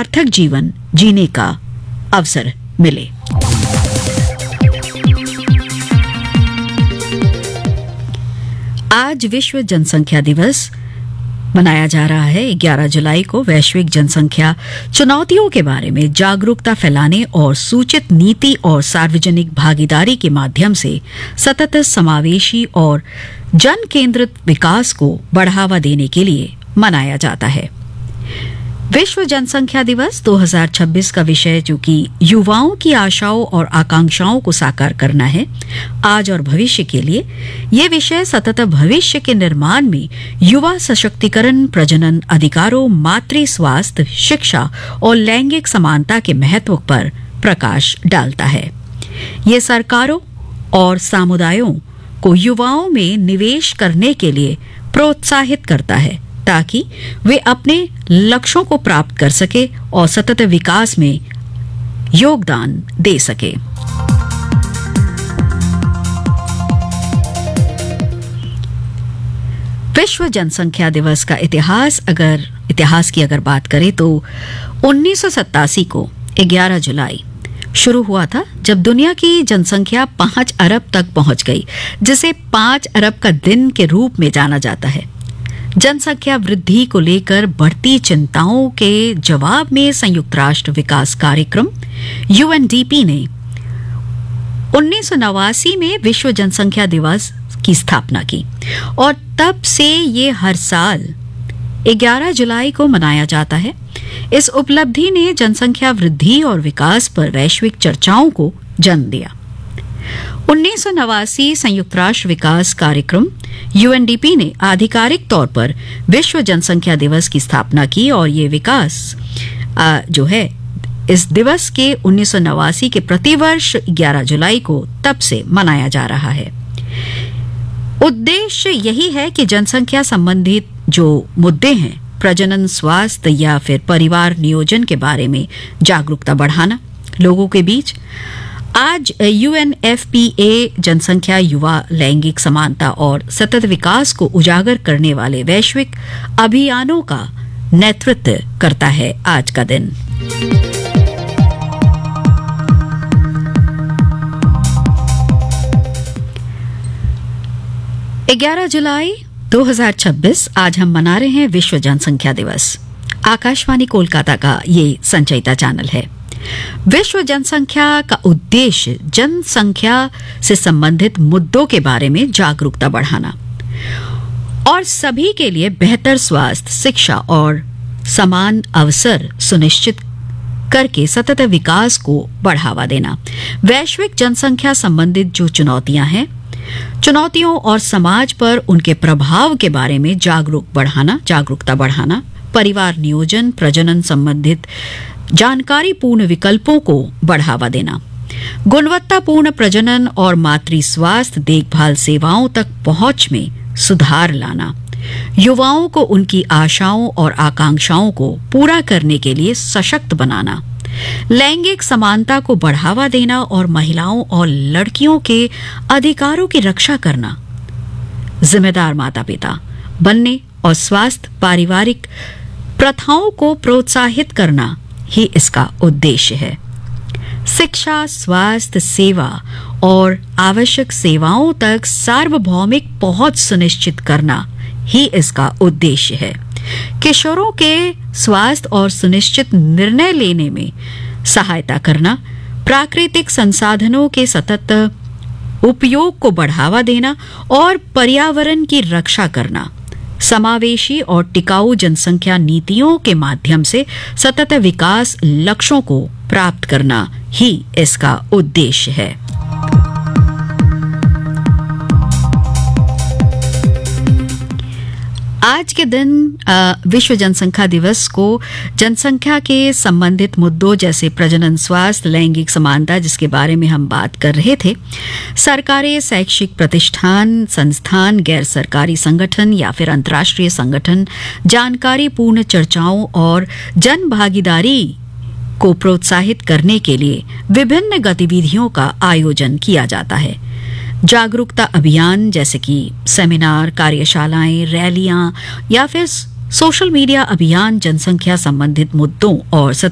सार्थक जीवन जीने का अवसर मिले। आज विश्व जनसंख्या दिवस मनाया जा रहा है। 11 जुलाई को वैश्विक जनसंख्या चुनौतियों के बारे में जागरूकता फैलाने और सूचित नीति और सार्वजनिक भागीदारी के माध्यम से सतत समावेशी और जन केंद्रित विकास को बढ़ावा देने के लिए मनाया जाता है। विश्व जनसंख्या दिवस 2026 का विषय जो कि युवाओं की आशाओं और आकांक्षाओं को साकार करना है आज और भविष्य के लिए, ये विषय सतत भविष्य के निर्माण में युवा सशक्तिकरण, प्रजनन अधिकारों, मातृ स्वास्थ्य, शिक्षा और लैंगिक समानता के महत्व पर प्रकाश डालता है। ये सरकारों और समुदायों को युवाओं में निवेश करने के लिए प्रोत्साहित करता है ताकि वे अपने लक्ष्यों को प्राप्त कर सके और सतत विकास में योगदान दे सके। विश्व जनसंख्या दिवस का इतिहास की अगर बात करें तो 1987 को 11 जुलाई शुरू हुआ था, जब दुनिया की जनसंख्या 5 अरब तक पहुंच गई, जिसे 5 अरब का दिन के रूप में जाना जाता है। जनसंख्या वृद्धि को लेकर बढ़ती चिंताओं के जवाब में संयुक्त राष्ट्र विकास कार्यक्रम UNDP ने 1989 में विश्व जनसंख्या दिवस की स्थापना की और तब से ये हर साल 11 जुलाई को मनाया जाता है। इस उपलब्धि ने जनसंख्या वृद्धि और विकास पर वैश्विक चर्चाओं को जन्म दिया। 1989 संयुक्त राष्ट्र विकास कार्यक्रम UNDP ने आधिकारिक तौर पर विश्व जनसंख्या दिवस की स्थापना की और ये विकास जो है इस दिवस के 1989 के प्रतिवर्ष 11 जुलाई को तब से मनाया जा रहा है। उद्देश्य यही है कि जनसंख्या संबंधित जो मुद्दे हैं, प्रजनन, स्वास्थ्य या फिर परिवार नियोजन के बारे में जागरूकता बढ़ाना लोगों के बीच। आज UNFPA जनसंख्या, युवा, लैंगिक समानता और सतत विकास को उजागर करने वाले वैश्विक अभियानों का नेतृत्व करता है आज का दिन। ग्यारह जुलाई 2026 आज हम मना रहे हैं विश्व जनसंख्या दिवस। आकाशवाणी कोलकाता का ये संचयिता चैनल है। विश्व जनसंख्या का उद्देश्य जनसंख्या से संबंधित मुद्दों के बारे में जागरूकता बढ़ाना और सभी के लिए बेहतर स्वास्थ्य, शिक्षा और समान अवसर सुनिश्चित करके सतत विकास को बढ़ावा देना। वैश्विक जनसंख्या संबंधित जो चुनौतियां हैं, चुनौतियों और समाज पर उनके प्रभाव के बारे में जागरूकता बढ़ाना, परिवार नियोजन, प्रजनन संबंधित जानकारीपूर्ण विकल्पों को बढ़ावा देना, गुणवत्तापूर्ण प्रजनन और मातृ स्वास्थ्य देखभाल सेवाओं तक पहुंच में सुधार लाना, युवाओं को उनकी आशाओं और आकांक्षाओं को पूरा करने के लिए सशक्त बनाना, लैंगिक समानता को बढ़ावा देना और महिलाओं और लड़कियों के अधिकारों की रक्षा करना, जिम्मेदार माता पिता बनने और स्वास्थ्य पारिवारिक प्रथाओं को प्रोत्साहित करना ही इसका उद्देश्य है। शिक्षा, स्वास्थ्य सेवा और आवश्यक सेवाओं तक सार्वभौमिक पहुंच सुनिश्चित करना ही इसका उद्देश्य है। किशोरों के स्वास्थ्य और सुनिश्चित निर्णय लेने में सहायता करना, प्राकृतिक संसाधनों के सतत उपयोग को बढ़ावा देना और पर्यावरण की रक्षा करना, समावेशी और टिकाऊ जनसंख्या नीतियों के माध्यम से सतत विकास लक्ष्यों को प्राप्त करना ही इसका उद्देश्य है। आज के दिन विश्व जनसंख्या दिवस को जनसंख्या के संबंधित मुद्दों जैसे प्रजनन, स्वास्थ्य, लैंगिक समानता, जिसके बारे में हम बात कर रहे थे, सरकारी, शैक्षिक प्रतिष्ठान, संस्थान, गैर सरकारी संगठन या फिर अंतर्राष्ट्रीय संगठन जानकारीपूर्ण चर्चाओं और जन भागीदारी को प्रोत्साहित करने के लिए विभिन्न गतिविधियों का आयोजन किया जाता है। जागरूकता अभियान जैसे कि सेमिनार, कार्यशालाएं, रैलियां या फिर सोशल मीडिया अभियान जनसंख्या संबंधित मुद्दों और